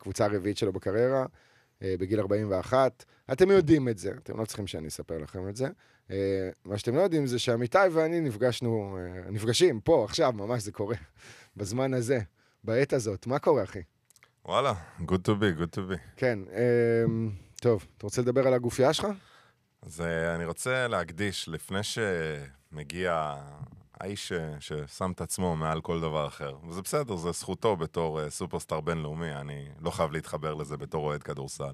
הקבוצה הרביעית שלו בקריירה, בגיל 41. אתם יודעים את זה, אתם לא צריכים שאני אספר לכם את זה. מה שאתם לא יודעים זה שעמיתי ואני נפגשים פה, עכשיו, ממש זה קורה, בזמן הזה, בעת הזאת. מה קורה, אחי? וואלה, good to be. כן, טוב, אתה רוצה לדבר על הגופייה שלך? אז אני רוצה להקדיש, לפני שמגיע האיש ששם את עצמו מעל כל דבר אחר. וזה בסדר, זה זכותו בתור סופרסטאר בינלאומי, אני לא חייב להתחבר לזה בתור אוהד כדורסל.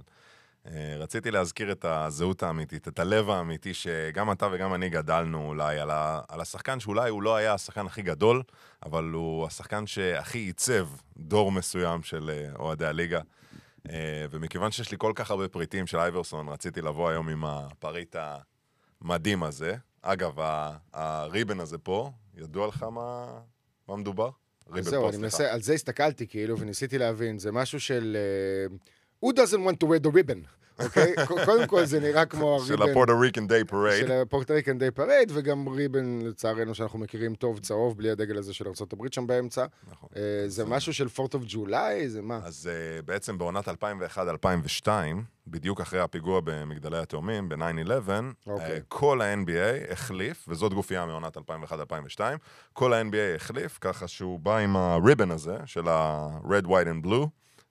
רציתי להזכיר את הזהות האמיתית, את הלב האמיתי, שגם אתה וגם אני גדלנו אולי על השחקן, שאולי הוא לא היה השחקן הכי גדול, אבל הוא השחקן שהכי ייצב דור מסוים של אוהדי הליגה. ומכיוון שיש לי כל כך הרבה פריטים של אייברסון, רציתי לבוא היום עם הפריט המדהים הזה. אגב, הריבן הזה פה, ידוע לך מה מדובר? זהו, על זה הסתכלתי כאילו, וניסיתי להבין, זה משהו של... Who doesn't want to wear the ribbon? אוקיי? קודם כל זה נראה כמו הריבן... של הפורטוריקן דיי פרייד. של הפורטוריקן דיי פרייד, וגם ריבן, לצערנו, שאנחנו מכירים טוב צהוב, בלי הדגל הזה של ארצות הברית שם באמצע. נכון. זה משהו של 4th of July? זה מה? אז בעצם בעונת 2001-2002, בדיוק אחרי הפיגוע במגדלי התאומים, ב-9/11, כל ה-NBA החליף, וזאת גופייה מעונת 2001-2002, כל ה-NBA החליף, ככה שהוא בא עם הריבן הזה, של ה-Red, White and Blue,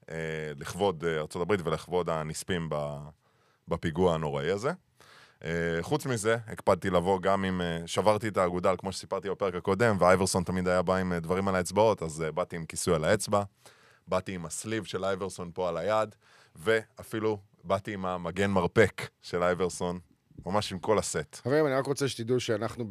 לכבוד ארצות הברית ולכבוד הנספים בפיגוע הנוראי הזה. חוץ מזה, הקפדתי לבוא גם עם... שברתי את האגודל, כמו שסיפרתי בפרק הקודם, ואייברסון תמיד היה בא עם דברים על האצבעות, אז באתי עם כיסוי על האצבע, באתי עם הסליב של אייברסון פה על היד, ואפילו באתי עם המגן מרפק של אייברסון, ממש עם כל הסט. חברים, אני רק רוצה שתדעו שאנחנו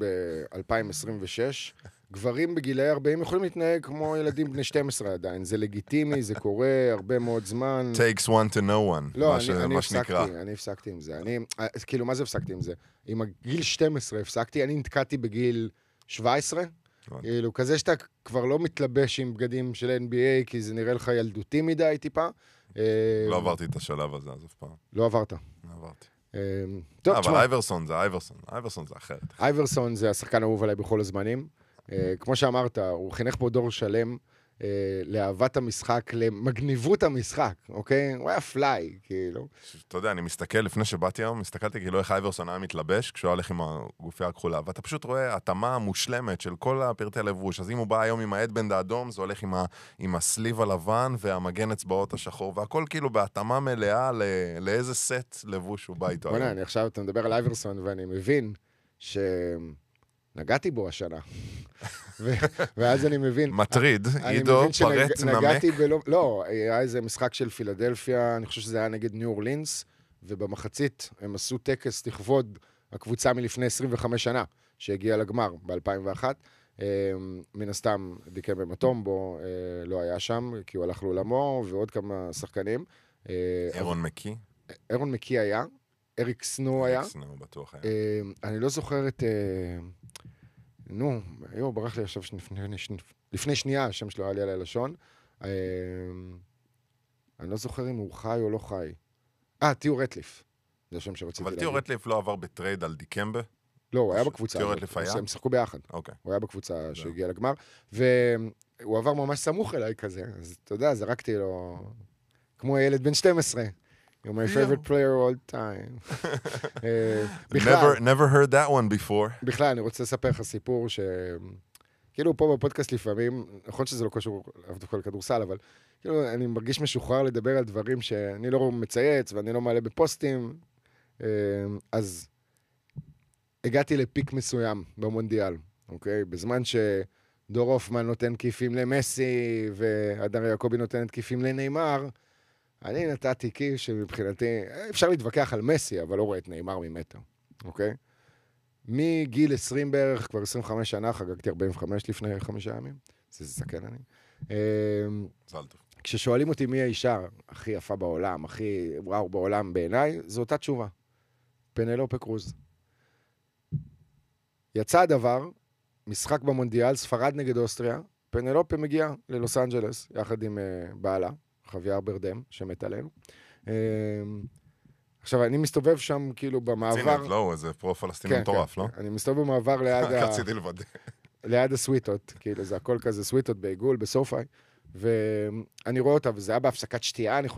ב-2026, גברים בגילי 40 יכולים להתנהג כמו ילדים בני 12 עדיין. זה לגיטימי, זה קורה הרבה מאוד זמן. Takes one to know one, לא, מה שנקרא. אני הפסקתי עם זה. כאילו, מה זה הפסקתי עם זה? עם הגיל 12 הפסקתי, אני נתקעתי בגיל 17. כאילו, כזה שאתה כבר לא מתלבש עם בגדים של NBA, כי זה נראה לך ילדותי מדי טיפה. לא עברתי את השלב הזה אז אף פעם. לא עברת. לא עברתי. טוב, אבל אייברסון זה אחרת. אייברסון זה השחקן האהוב עליי בכל הזמנים. כמו שאמרת, הוא חינך פה דור שלם לאהבת המשחק, למגניבות המשחק, אוקיי? הוא היה פליי, כאילו. אתה יודע, אני מסתכל, לפני שבאתי היום, הסתכלתי כאילו איך אייברסון היה מתלבש, כשהוא הולך עם הגופייה הכחולה, ואתה פשוט רואה התאמה מושלמת של כל הפרטי הלבוש, אז אם הוא בא היום עם ההדבנד האדום, זה הולך עם הסליב הלבן והמגן אצבעות השחור, והכל כאילו בהתאמה מלאה לאיזה סט לבוש הוא בא איתו. בוא'נה, אני עכשיו, אתה מדבר על אייברסון, ואני מבין נגעתי בו השנה. ואז אני מבין... מטריד, עידו, פרט, נמק. לא, היה איזה משחק של פילדלפיה, אני חושב שזה היה נגד ניו אורלינס, ובמחצית הם עשו טקס לכבוד הקבוצה מלפני 25 שנה, שהגיעה לגמר ב-2001. מן הסתם דיקה במטומבו לא היה שם, כי הוא הלך לעולמו, ועוד כמה שחקנים. אירון מקי? אירון מקי היה. אריק סנו היה. אריק סנו בטוח היה. אני לא זוכר את... ברח לי עכשיו לפני שנייה, השם שלו היה לי על הלשון. אני לא זוכר אם הוא חי או לא חי. תיאו רטליף. זה השם שרציתי להגיד. אבל תיאו רטליף לא עבר בטרייד על דיקמבה? לא, הוא היה בקבוצה. תיאו רטליף היה? הם שחקו ביחד. אוקיי. הוא היה בקבוצה שהגיעה לגמר, והוא עבר ממש סמוך אליי כזה. אז אתה יודע, זרקתי לו כמו ילד בן 12. You're my favorite player all time. Never heard that one before. בכלל, אני רוצה לספר לך סיפור כאילו פה בפודקאסט לפעמים, נכון שזה לא קשור דווקא לכדורסל, אבל כאילו אני מרגיש משוחרר לדבר על דברים שאני לא מצייץ ואני לא מעלה בפוסטים. אז הגעתי לפיק מסוים במונדיאל, אוקיי? בזמן שדור הופמן נותן כיפים למסי והדר יעקובי נותן כיפים לניימר, אני נתתי כיף שמבחינתי, אפשר להתווכח על מסי, אבל לא רואה את ניימר ממטר, אוקיי? מגיל 20 בערך, כבר 25 שנה, חגגתי 45 לפני 5 ימים. זה זקן אני. זל טוב. כששואלים אותי מי האישה הכי יפה בעולם, הכי וואו בעולם בעיניי, זו אותה תשובה. פנלופה קרוז. יצא הדבר, משחק במונדיאל, ספרד נגד אוסטריה, פנלופה מגיעה ללוס אנג'לס, יחד עם בעלה, חוויאר ברדם, שמת עלינו. עכשיו, אני מסתובב שם כאילו במעבר... צינת, לא, איזה פרו-פלסטיני מטורף, לא? אני מסתובב במעבר ליד רציתי לוודא. ליד הסוויטות, כאילו זה הכל כזה סוויטות בעיגול, בסופאי, ואני רואה אותה, וזה היה בהפסקת שתייה, אני חושב,